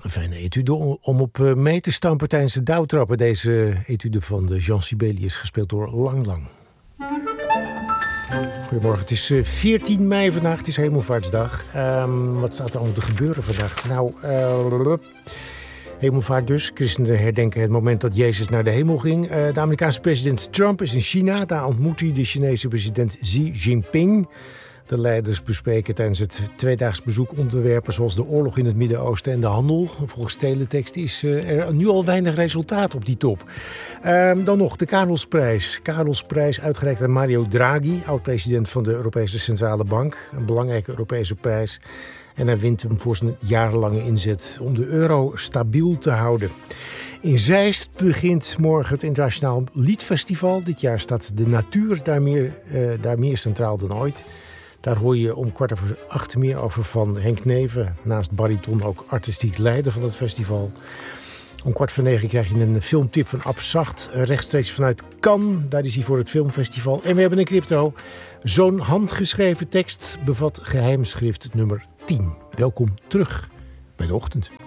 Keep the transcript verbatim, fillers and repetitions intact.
Een fijne etude om op mee te stampen tijdens de dauwtrappen. Deze etude van de Jean Sibelius, gespeeld door Lang Lang. Goedemorgen, het is veertien mei vandaag, het is Hemelvaartsdag. Um, wat staat er allemaal te gebeuren vandaag? Nou, uh, Hemelvaart dus. Christenen herdenken het moment dat Jezus naar de hemel ging. Uh, de Amerikaanse president Trump is in China. Daar ontmoet hij de Chinese president Xi Jinping. De leiders bespreken tijdens het tweedaags bezoek onderwerpen zoals de oorlog in het Midden-Oosten en de handel. Volgens teletext is er nu al weinig resultaat op die top. Um, dan nog de Karelsprijs. Karelsprijs uitgereikt aan Mario Draghi, oud-president van de Europese Centrale Bank. Een belangrijke Europese prijs. En hij wint hem voor zijn jarenlange inzet om de euro stabiel te houden. In Zeist begint morgen het Internationaal Liedfestival. Dit jaar staat de natuur daar meer, uh, daar meer centraal dan ooit. Daar hoor je om kwart over acht meer over van Henk Neven. Naast bariton ook artistiek leider van het festival. Om kwart voor negen krijg je een filmtip van Ab Zacht. Rechtstreeks vanuit Cannes. Daar is hij voor het filmfestival. En we hebben een crypto. Zo'n handgeschreven tekst bevat geheimschrift nummer tien. Welkom terug bij de ochtend.